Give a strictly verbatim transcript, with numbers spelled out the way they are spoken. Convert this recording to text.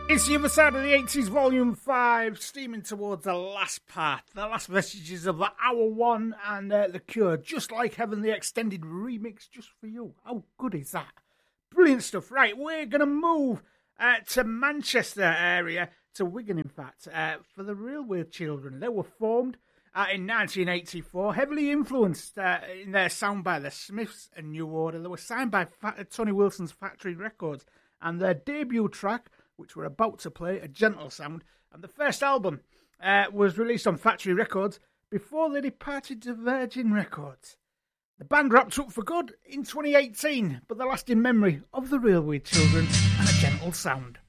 It's the other side of the eighties, Volume five, steaming towards the last part, the last vestiges of the Hour One and uh, The Cure, Just Like Heaven, the extended remix just for you. How good is that? Brilliant stuff. Right, we're going to move uh, to Manchester area, to Wigan, in fact, uh, for the Railway Children. They were formed uh, in nineteen eighty-four, heavily influenced uh, in their sound by the Smiths and New Order. They were signed by Fa- Tony Wilson's Factory Records, and their debut track, which we're about to play, A Gentle Sound, and the first album uh, was released on Factory Records before they departed to Virgin Records. The band wrapped up for good in twenty eighteen, but the lasting memory of the Railway Children and A Gentle Sound.